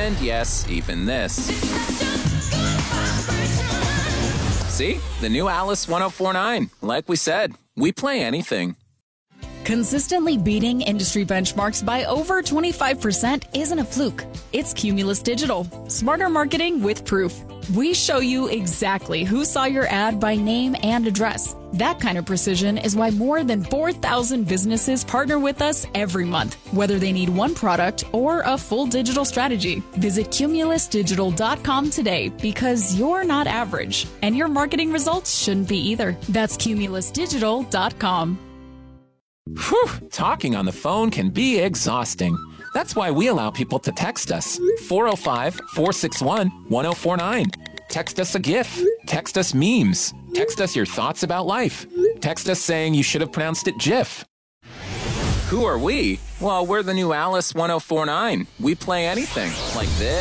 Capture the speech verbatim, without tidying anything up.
And yes, even this. See? The new Alice one oh four point nine. Like we said, we play anything. Consistently beating industry benchmarks by over twenty-five percent isn't a fluke. It's Cumulus Digital. Smarter marketing with proof. We show you exactly who saw your ad by name and address. That kind of precision is why more than four thousand businesses partner with us every month, whether they need one product or a full digital strategy. Visit cumulus digital dot com today because you're not average, and your marketing results shouldn't be either. That's cumulus digital dot com. Whew, talking on the phone can be exhausting. That's why we allow people to text us. four oh five, four six one, one oh four nine. Text us a GIF. Text us memes. Text us your thoughts about life. Text us saying you should have pronounced it GIF. Who are we? Well, we're the new Alice one oh four point nine. We play anything. Like this.